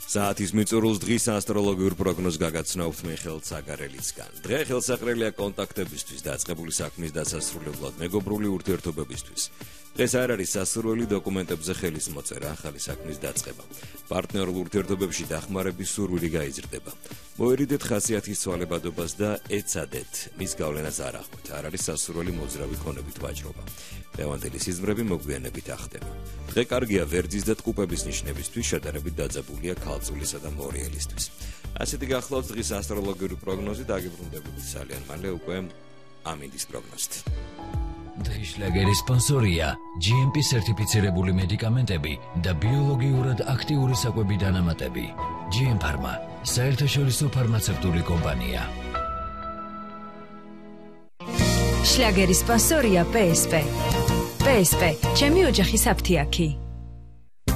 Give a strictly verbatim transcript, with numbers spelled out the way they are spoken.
საათის მიწურულს დღის ასტროლოგიურ პროგნოზს გაგაცნობთ მიხეილ ცაგარელიცგან. დღე ხელსაყრელია კონტაქტებისთვის, დაწყებული საქმის დასასრულებლად, მეგობრული ურთიერთობებისთვის. დღეს არ არის სასურველი დოკუმენტებზე ხელის მოწერა, ახალი საქმის დაწყება. პარტნიორულ ურთიერთობებში დახმარების სურვილი გაიზრდება. მოერიდეთ ხასიათის ცვალებადობას და ეცადეთ მის გავლენას არ ახდეთ. არ არის სასურველი მოძრავი ქონებით ვაჭრობა. დღევანდელი სიზმრები მოგვიანებით ახდება. დღე კარგია ვერძის და ტყუპების ნიშნებისთვის, შედარებით დაძაბულია ქალწულისა და მორიელისთვის. ასეთი გახლავთ დღის ასტროლოგიური პროგნოზი, დაგიბრუნდებით ძალიან მალე უკვე ამინდის პროგნოზით. დღის შლაგერის სპონსორია ჯი ემ პი სერტიფიცირებული მედიკამენტები და ბიოლოგიურად აქტიური საკვები დანამატები. ჯი ემ ფარმა, საერთაშორისო ფარმაცევტული კომპანია. შლაგერის სპონსორია პე ეს პე. პე ეს პე, ჩემი ოჯახის აფთიაქი.